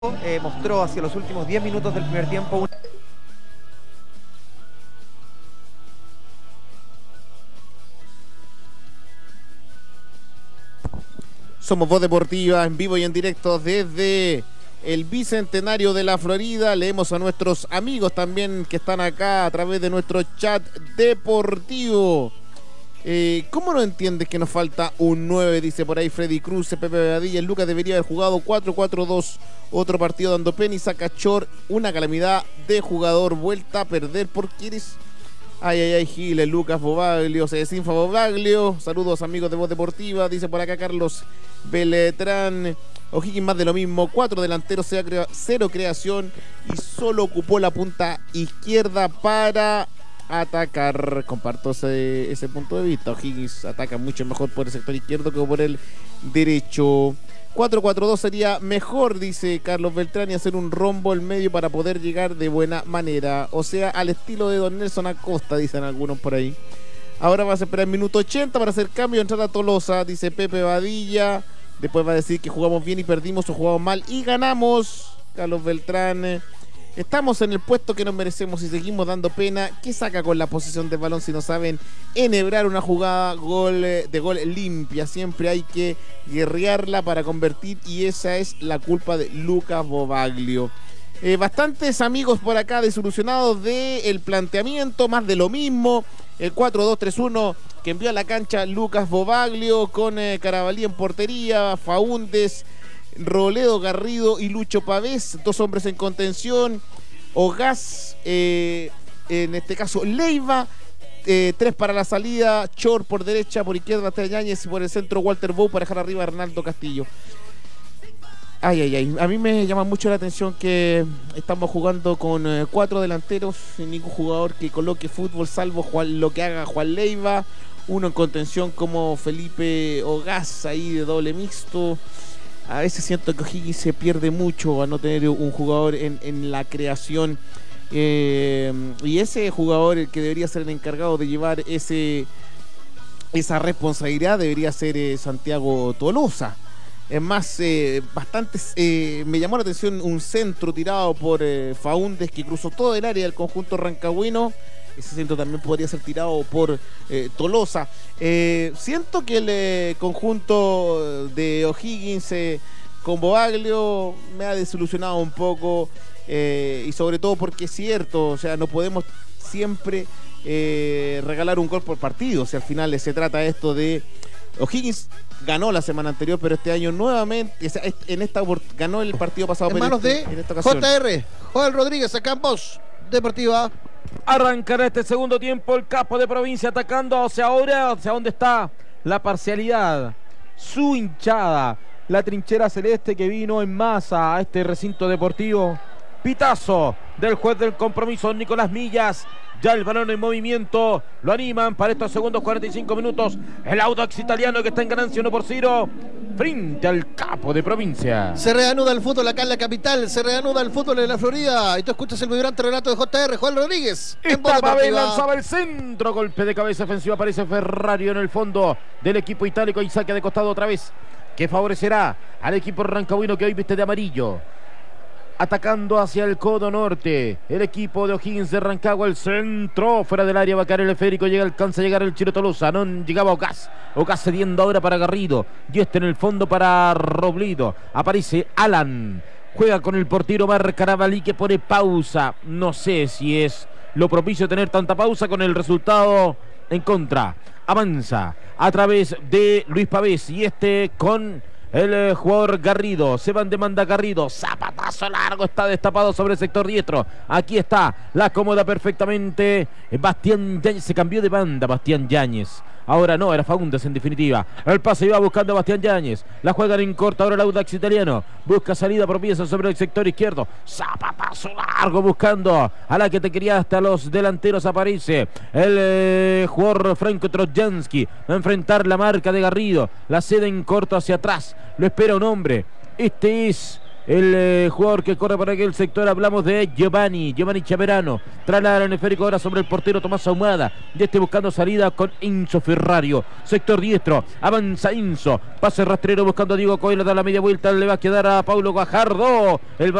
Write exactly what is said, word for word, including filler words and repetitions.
Eh, mostró hacia los últimos diez minutos del primer tiempo un... Somos Voz Deportiva en vivo y en directo desde el Bicentenario de la Florida. Leemos a nuestros amigos también que están acá a través de nuestro chat deportivo. Eh, ¿Cómo no entiendes que nos falta un nueve? Dice por ahí Freddy Cruz, Pepe Badilla. El Lucas debería haber jugado cuatro cuatro dos. Otro partido dando pena y saca Chor. Una calamidad de jugador. Vuelta a perder porque eres... Ay, ay, ay, Giles, Lucas Bobaglio, se desinfa Bobaglio. Saludos amigos de Voz Deportiva. Dice por acá Carlos Beletrán. O'Higgins más de lo mismo. Cuatro delanteros, cero creación. Y solo ocupó la punta izquierda para atacar. Comparto ese, ese punto de vista. O'Higgins ataca mucho mejor por el sector izquierdo que por el derecho. cuatro cuatro dos sería mejor, dice Carlos Beltrán, y hacer un rombo al medio para poder llegar de buena manera. O sea, al estilo de Don Nelson Acosta, dicen algunos por ahí. Ahora vas a esperar el minuto ochenta para hacer cambio, entrar a Tolosa, dice Pepe Badilla. Después va a decir que jugamos bien y perdimos o jugamos mal y ganamos. Carlos Beltrán. Estamos en el puesto que nos merecemos y seguimos dando pena. ¿Qué saca con la posición del balón si no saben enhebrar una jugada gol, de gol limpia? Siempre hay que guerrearla para convertir y esa es la culpa de Lucas Bobaglio. Eh, bastantes amigos por acá desilusionados del planteamiento, más de lo mismo. El cuatro dos tres uno que envió a la cancha Lucas Bobaglio con eh, Carabalí en portería, Faúndez, Roledo Garrido y Lucho Pavés, dos hombres en contención. Ogaz, eh, en este caso Leiva, eh, tres para la salida, Chor por derecha, por izquierda Bastián Yáñez y por el centro Walter Bow para dejar arriba a Arnaldo Castillo. Ay, ay, ay, a mí me llama mucho la atención que estamos jugando con eh, cuatro delanteros, sin ningún jugador que coloque fútbol salvo Juan, lo que haga Juan Leiva, uno en contención como Felipe Ogaz ahí de doble mixto. A veces siento que O'Higgins se pierde mucho a no tener un jugador en, en la creación. Eh, y ese jugador, el que debería ser el encargado de llevar ese esa responsabilidad, debería ser eh, Santiago Tolosa. Es más, eh, bastante, eh, me llamó la atención un centro tirado por eh, Faúndez que cruzó todo el área del conjunto rancagüino. Ese centro también podría ser tirado por eh, Tolosa. Eh, siento que el eh, conjunto de O'Higgins eh, con Bobaglio me ha desilusionado un poco. Eh, y sobre todo porque es cierto, o sea, no podemos siempre eh, regalar un gol por partido. O sea, al final se trata esto de... O'Higgins ganó la semana anterior, pero este año nuevamente, en esta ganó el partido pasado. En manos de en esta ocasión. J R, Joel Rodríguez, acá en Voz Deportiva. Arrancará este segundo tiempo el capo de provincia atacando hacia ahora, hacia dónde está la parcialidad, su hinchada, la trinchera celeste que vino en masa a este recinto deportivo. Pitazo del juez del compromiso, Nicolás Millas. Ya el balón en movimiento, lo animan para estos segundos cuarenta y cinco minutos. El Audax italiano que está en ganancia uno por cero frente al capo de provincia. Se reanuda el fútbol acá en la capital, se reanuda el fútbol en la Florida. Y tú escuchas el vibrante relato de J R, Juan Rodríguez. Esta Babel lanzaba el centro, golpe de cabeza ofensiva, aparece Ferrario en el fondo del equipo itálico y saque de costado otra vez, que favorecerá al equipo rancagüino que hoy viste de amarillo. Atacando hacia el codo norte, el equipo de O'Higgins de Rancagua, el centro, fuera del área va a caer el esférico, llega, alcanza a llegar el Chiro Tolosa, no llegaba Ocas, Ocas cediendo ahora para Garrido, y este en el fondo para Robledo, aparece Alan, juega con el portero Mar Carabalí que pone pausa, no sé si es lo propicio tener tanta pausa con el resultado en contra, avanza a través de Luis Pavés, y este con... El eh, jugador Garrido, se van de manda Garrido, zapatazo largo, está destapado sobre el sector diestro. Aquí está, la acomoda perfectamente Bastián Yáñez, se cambió de banda Bastián Yáñez. Ahora no, era Faúndez en definitiva. El pase iba buscando a Bastián Yáñez. La juegan en corta ahora el Audax italiano. Busca salida por pieza sobre el sector izquierdo. Zapatazo largo buscando a la que te quería hasta los delanteros. Aparece el eh, jugador Franco Trojanski. Va a enfrentar la marca de Garrido. La cede en corto hacia atrás. Lo espera un hombre. Este es el eh, jugador que corre por aquel sector. Hablamos de Giovanni, Giovanni Chaperano. Traslada el esférico ahora sobre el portero Tomás Ahumada. Ya esté buscando salida con Enzo Ferrario. Sector diestro, avanza Enzo. Pase rastrero buscando a Diego Coelho, da la media vuelta. Le va a quedar a Paulo Gajardo. El